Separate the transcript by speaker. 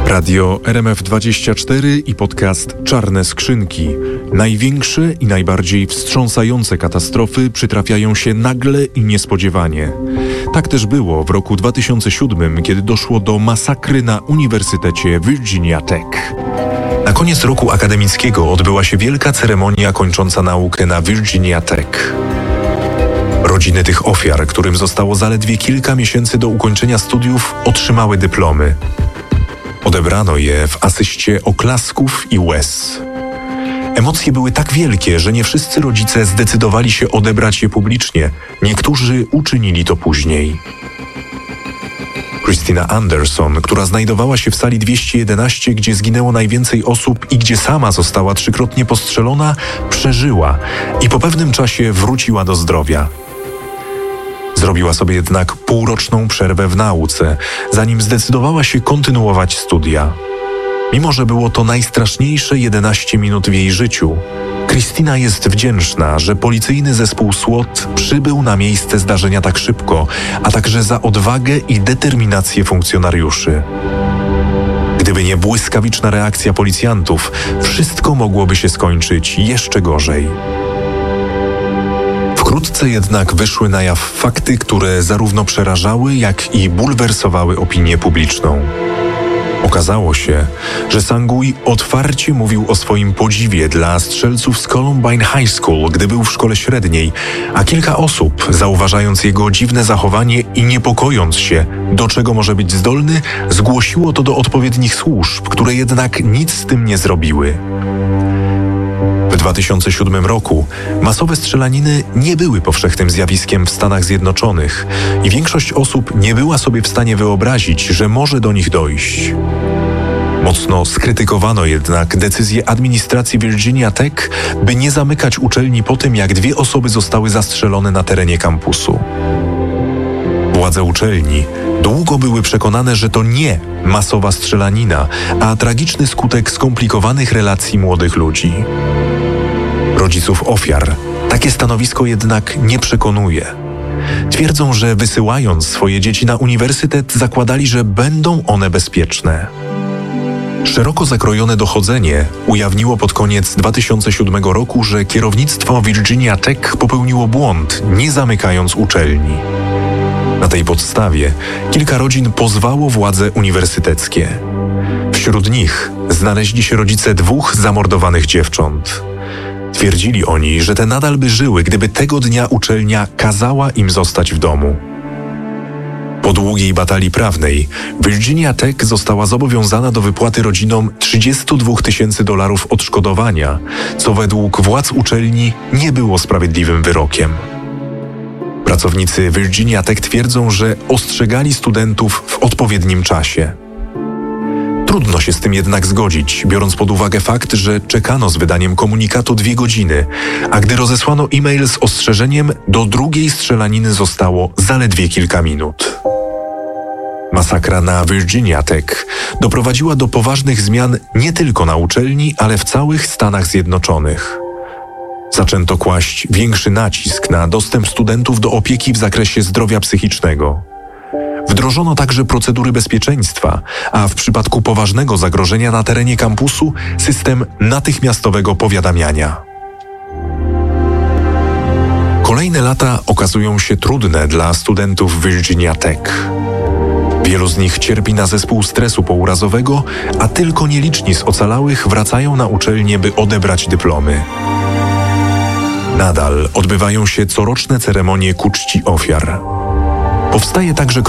Speaker 1: Radio RMF24 i podcast Czarne Skrzynki. Największe i najbardziej wstrząsające katastrofy przytrafiają się nagle i niespodziewanie. Tak też było w roku 2007, kiedy doszło do masakry na Uniwersytecie Virginia Tech. Na koniec roku akademickiego odbyła się wielka ceremonia kończąca naukę na Virginia Tech. Rodziny tych ofiar, którym zostało zaledwie kilka miesięcy do ukończenia studiów, otrzymały dyplomy. Odebrano je w asyście oklasków i łez. Emocje były tak wielkie, że nie wszyscy rodzice zdecydowali się odebrać je publicznie. Niektórzy uczynili to później. Christina Anderson, która znajdowała się w sali 211, gdzie zginęło najwięcej osób i gdzie sama została 3-krotnie postrzelona, przeżyła i po pewnym czasie wróciła do zdrowia. Zrobiła sobie jednak półroczną przerwę w nauce, zanim zdecydowała się kontynuować studia. Mimo że było to najstraszniejsze 11 minut w jej życiu, Christina jest wdzięczna, że policyjny zespół SWAT przybył na miejsce zdarzenia tak szybko, a także za odwagę i determinację funkcjonariuszy. Gdyby nie błyskawiczna reakcja policjantów, wszystko mogłoby się skończyć jeszcze gorzej. Wkrótce jednak wyszły na jaw fakty, które zarówno przerażały, jak i bulwersowały opinię publiczną. Okazało się, że Sangui otwarcie mówił o swoim podziwie dla strzelców z Columbine High School, gdy był w szkole średniej, a kilka osób, zauważając jego dziwne zachowanie i niepokojąc się, do czego może być zdolny, zgłosiło to do odpowiednich służb, które jednak nic z tym nie zrobiły. W 2007 roku masowe strzelaniny nie były powszechnym zjawiskiem w Stanach Zjednoczonych i większość osób nie była sobie w stanie wyobrazić, że może do nich dojść. Mocno skrytykowano jednak decyzję administracji Virginia Tech, by nie zamykać uczelni po tym, jak 2 osoby zostały zastrzelone na terenie kampusu. Władze uczelni długo były przekonane, że to nie masowa strzelanina, a tragiczny skutek skomplikowanych relacji młodych ludzi. Rodziców ofiar takie stanowisko jednak nie przekonuje. Twierdzą, że wysyłając swoje dzieci na uniwersytet, zakładali, że będą one bezpieczne. Szeroko zakrojone dochodzenie ujawniło pod koniec 2007 roku, że kierownictwo Virginia Tech popełniło błąd, nie zamykając uczelni. Na tej podstawie kilka rodzin pozwało władze uniwersyteckie. Wśród nich znaleźli się rodzice 2 zamordowanych dziewcząt. Twierdzili oni, że te nadal by żyły, gdyby tego dnia uczelnia kazała im zostać w domu. Po długiej batalii prawnej Virginia Tech została zobowiązana do wypłaty rodzinom $32 000 odszkodowania, co według władz uczelni nie było sprawiedliwym wyrokiem. Pracownicy Virginia Tech twierdzą, że ostrzegali studentów w odpowiednim czasie. Trudno się z tym jednak zgodzić, biorąc pod uwagę fakt, że czekano z wydaniem komunikatu 2 godziny, a gdy rozesłano e-mail z ostrzeżeniem, do drugiej strzelaniny zostało zaledwie kilka minut. Masakra na Virginia Tech doprowadziła do poważnych zmian nie tylko na uczelni, ale w całych Stanach Zjednoczonych. Zaczęto kłaść większy nacisk na dostęp studentów do opieki w zakresie zdrowia psychicznego. Wdrożono także procedury bezpieczeństwa, a w przypadku poważnego zagrożenia na terenie kampusu system natychmiastowego powiadamiania. Kolejne lata okazują się trudne dla studentów Virginia Tech. Wielu z nich cierpi na zespół stresu pourazowego, a tylko nieliczni z ocalałych wracają na uczelnię, by odebrać dyplomy. Nadal odbywają się coroczne ceremonie ku czci ofiar. Powstaje także